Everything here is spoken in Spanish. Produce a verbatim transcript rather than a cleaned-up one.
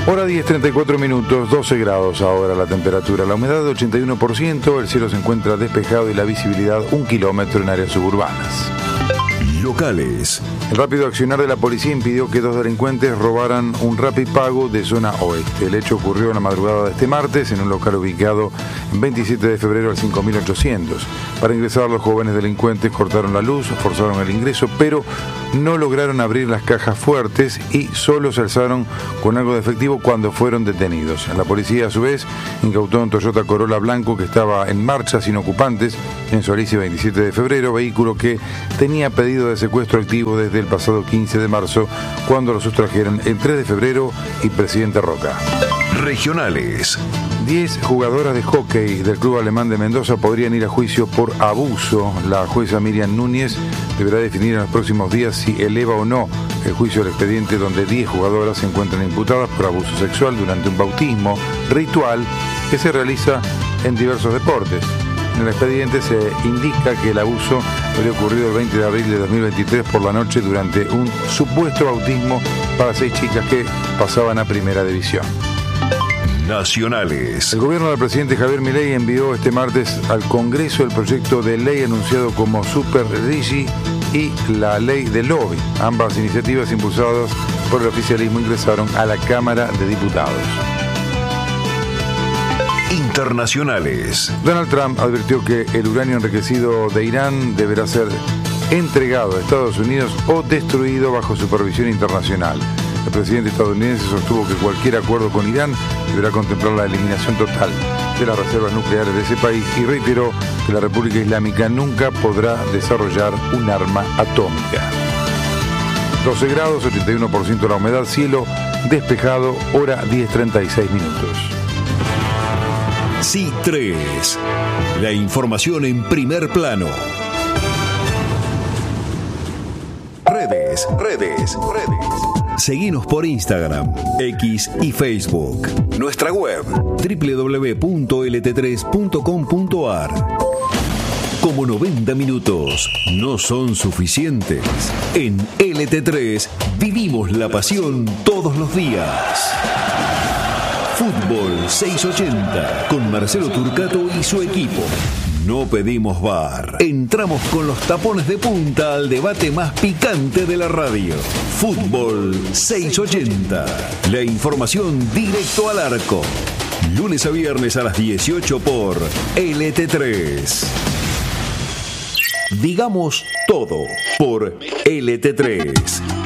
Hora diez, treinta y cuatro minutos, doce grados ahora la temperatura, la humedad de ochenta y uno por ciento, el cielo se encuentra despejado y la visibilidad un kilómetro en áreas suburbanas. Locales. El rápido accionar de la policía impidió que dos delincuentes robaran un Rapipago de zona oeste. El hecho ocurrió en la madrugada de este martes en un local ubicado en veintisiete de febrero al cinco mil ochocientos. Para ingresar, los jóvenes delincuentes cortaron la luz, forzaron el ingreso, pero no lograron abrir las cajas fuertes y solo se alzaron con algo de efectivo cuando fueron detenidos. La policía, a su vez, incautó un Toyota Corolla blanco que estaba en marcha sin ocupantes en Solís veintisiete de febrero, vehículo que tenía pedido de secuestro activo desde el pasado quince de marzo, cuando lo sustrajeron el tres de febrero y Presidente Roca. Regionales. Diez jugadoras de hockey del Club Alemán de Mendoza podrían ir a juicio por abuso. La jueza Miriam Núñez deberá definir en los próximos días si eleva o no el juicio del expediente donde diez jugadoras se encuentran imputadas por abuso sexual durante un bautismo ritual que se realiza en diversos deportes. En el expediente se indica que el abuso habría ocurrido el veinte de abril de dos mil veintitrés por la noche durante un supuesto bautismo para seis chicas que pasaban a primera división. Nacionales. El gobierno del presidente Javier Milei envió este martes al Congreso el proyecto de ley anunciado como Super Rigi y la ley del lobby. Ambas iniciativas impulsadas por el oficialismo ingresaron a la Cámara de Diputados. Internacionales. Donald Trump advirtió que el uranio enriquecido de Irán deberá ser entregado a Estados Unidos o destruido bajo supervisión internacional. El presidente estadounidense sostuvo que cualquier acuerdo con Irán deberá contemplar la eliminación total de las reservas nucleares de ese país y reiteró que la República Islámica nunca podrá desarrollar un arma atómica. doce grados, ochenta y uno por ciento la humedad, cielo despejado, hora diez treinta y seis minutos. C I tres. La información en primer plano. Redes, redes, redes. Seguinos por Instagram, X y Facebook. Nuestra web, doble u doble u doble u punto ele te tres punto com punto a r. Como noventa minutos no son suficientes, en L T tres vivimos la pasión todos los días. Fútbol seiscientos ochenta con Marcelo Turcato y su equipo. No pedimos bar. Entramos con los tapones de punta al debate más picante de la radio. Fútbol seiscientos ochenta. La información directo al arco. Lunes a viernes a las dieciocho por L T tres. Digamos todo por L T tres.